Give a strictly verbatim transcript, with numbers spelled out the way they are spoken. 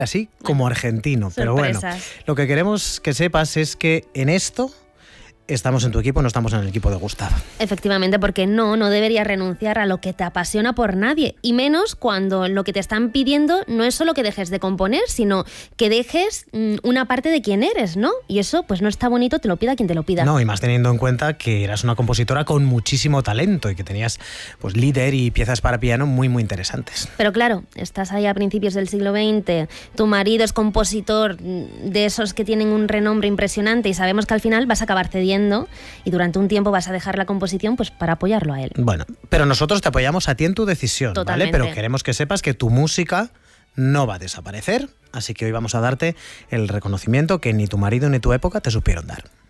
así como argentino. Pero bueno, lo que queremos que sepas es que en esto estamos en tu equipo, no estamos en el equipo de Gustavo. Efectivamente, porque no, no deberías renunciar a lo que te apasiona por nadie, y menos cuando lo que te están pidiendo no es solo que dejes de componer, sino que dejes mmm, una parte de quién eres, ¿no? Y eso pues no está bonito, te lo pida quien te lo pida. No, y más teniendo en cuenta que eras una compositora con muchísimo talento y que tenías pues líder y piezas para piano muy muy interesantes. Pero claro, estás ahí a principios del siglo veinte, tu marido es compositor de esos que tienen un renombre impresionante y sabemos que al final vas a acabar cediendo y durante un tiempo vas a dejar la composición pues para apoyarlo a él. Bueno, pero nosotros te apoyamos a ti en tu decisión, Totalmente. ¿vale? Pero queremos que sepas que tu música no va a desaparecer, así que hoy vamos a darte el reconocimiento que ni tu marido ni tu época te supieron dar.